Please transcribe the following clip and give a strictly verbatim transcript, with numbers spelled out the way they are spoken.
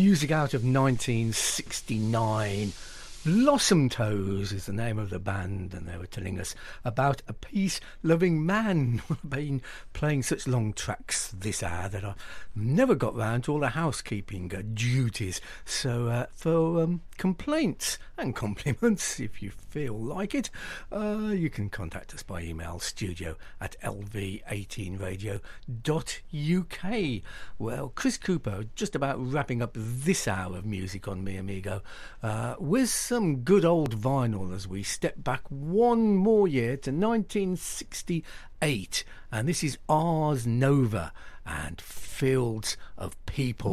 music out of nineteen sixty-nine. Blossom Toes is the name of the band, and they were telling us about a peace-loving man. I've been playing such long tracks this hour that I never got round to all the housekeeping uh, duties. So uh, for um, complaints and compliments, if you feel like it, uh, you can contact us by email, studio at l v eighteen radio dot u k. Well, Chris Cooper, just about wrapping up this hour of music on Mi Amigo, uh, with some good old vinyl as we step back one more year to nineteen sixty-eight, and this is Ars Nova and Fields of People.